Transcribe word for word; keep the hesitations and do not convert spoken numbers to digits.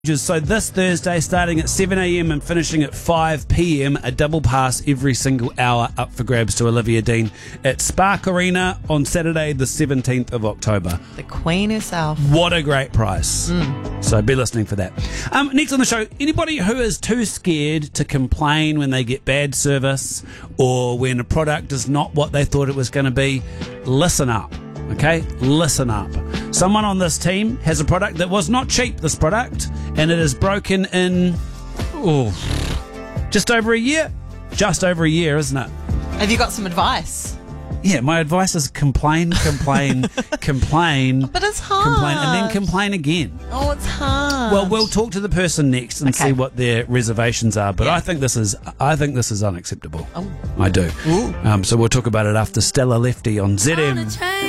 So this Thursday, starting at seven a.m. and finishing at five p.m, a double pass every single hour up for grabs to Olivia Dean at Spark Arena on Saturday, the seventeenth of October. The Queen herself. What a great price. Mm. So be listening for that. Um, next on the show, anybody who is too scared to complain when they get bad service or when a product is not what they thought it was going to be, listen up. Okay, listen up. Someone on this team has a product that was not cheap, this product, and it is broken in oh, just over a year. Just over a year, isn't it? Have you got some advice? Yeah, my advice is complain, complain, complain. But it's hard. Complain, and then complain again. Oh, it's hard. Well, we'll talk to the person next and Okay. see what their reservations are. But Yeah. I think this is, I think this is unacceptable. Oh. I do. Ooh. Um, so we'll talk about it after Stella Lefty on Z M.